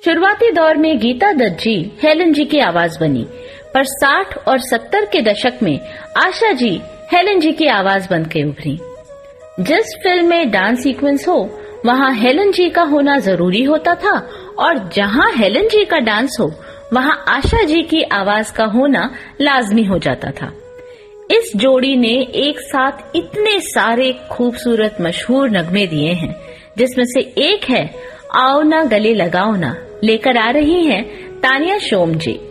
शुरुआती दौर में गीता दत्त जी हेलन जी की आवाज बनी, पर 60 और 70 के दशक में आशा जी हेलन जी की आवाज बनकर उभरी। जिस फिल्म में डांस सीक्वेंस हो वहाँ हेलन जी का होना जरूरी होता था, और जहाँ हेलन जी का डांस हो वहाँ आशा जी की आवाज का होना लाजमी हो जाता था। इस जोड़ी ने एक साथ इतने सारे खूबसूरत मशहूर नगमे दिए हैं, जिसमें से एक है आओ ना गले लगाओ ना, लेकर आ रही हैं तानिया शोम जी।